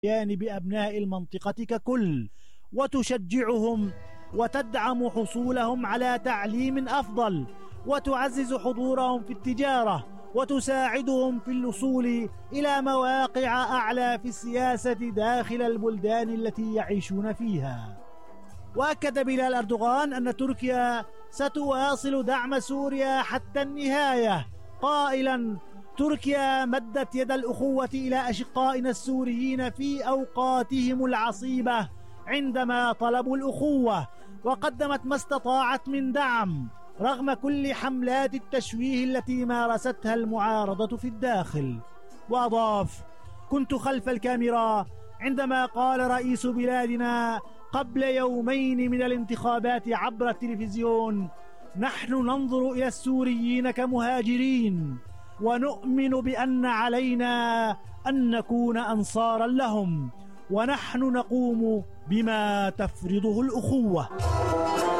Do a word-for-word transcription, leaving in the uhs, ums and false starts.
بأبناء المنطقة ككل، وتشجعهم وتدعم حصولهم على تعليم أفضل، وتعزز حضورهم في التجارة، وتساعدهم في الوصول إلى مواقع أعلى في السياسة داخل البلدان التي يعيشون فيها. وأكد بلال أردوغان أن تركيا ستواصل دعم سوريا حتى النهاية، قائلا: تركيا مدت يد الأخوة إلى أشقائنا السوريين في أوقاتهم العصيبة عندما طلبوا الأخوة، وقدمت ما استطاعت من دعم رغم كل حملات التشويه التي مارستها المعارضة في الداخل. وأضاف: كنت خلف الكاميرا عندما قال رئيس بلادنا قبل يومين من الانتخابات عبر التلفزيون: نحن ننظر إلى السوريين كمهاجرين، ونؤمن بأن علينا أن نكون أنصارا لهم، ونحن نقوم بما تفرضه الأخوة.